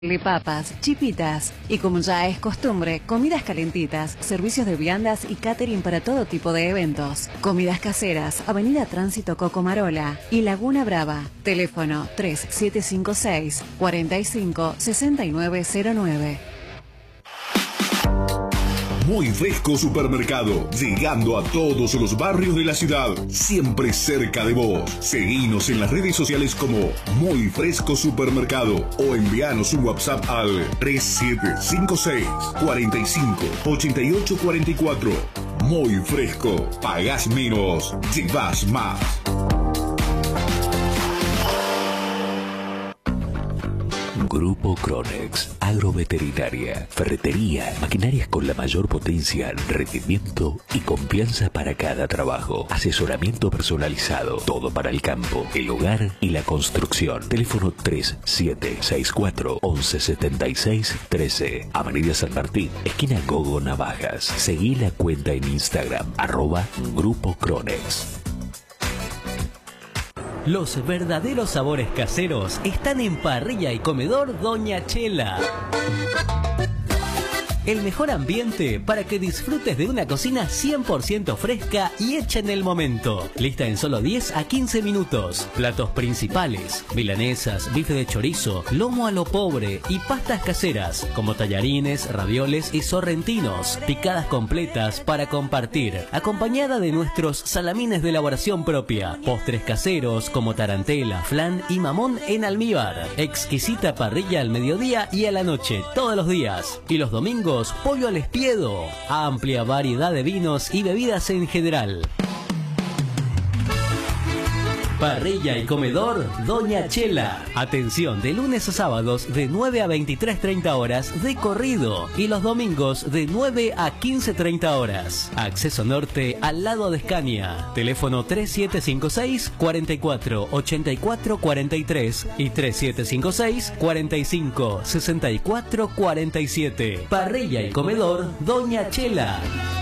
Papas, chipitas y, como ya es costumbre, comidas calentitas, servicios de viandas y catering para todo tipo de eventos. Comidas caseras, Avenida Tránsito Cocomarola y Laguna Brava. Teléfono 3756 45 6909. Muy Fresco Supermercado, llegando a todos los barrios de la ciudad, siempre cerca de vos. Seguinos en las redes sociales como Muy Fresco Supermercado o envíanos un WhatsApp al 3756 45 88 44. Muy Fresco, pagás menos, llevas más. Grupo Cronex, agroveterinaria, ferretería, maquinarias con la mayor potencia, rendimiento y confianza para cada trabajo. Asesoramiento personalizado, todo para el campo, el hogar y la construcción. Teléfono 3764 1176 13. Avenida San Martín, esquina Gogo Navajas. Seguí la cuenta en Instagram, @Grupo Cronex. Los verdaderos sabores caseros están en Parrilla y Comedor Doña Chela. El mejor ambiente para que disfrutes de una cocina 100% fresca y hecha en el momento. Lista en solo 10 a 15 minutos. Platos principales: milanesas, bife de chorizo, lomo a lo pobre y pastas caseras como tallarines, ravioles y sorrentinos. Picadas completas para compartir, acompañada de nuestros salamines de elaboración propia. Postres caseros como tarantela, flan y mamón en almíbar. Exquisita parrilla al mediodía y a la noche, todos los días. Y los domingos, pollo al espiedo. Amplia variedad de vinos y bebidas en general. Parrilla y Comedor Doña Chela. Atención de lunes a sábados de 9 a 23:30 horas de corrido y los domingos de 9 a 15:30 horas. Acceso norte al lado de Escaña. Teléfono 3756 44 84 43 y 3756 45 64 47. Parrilla y Comedor Doña Chela.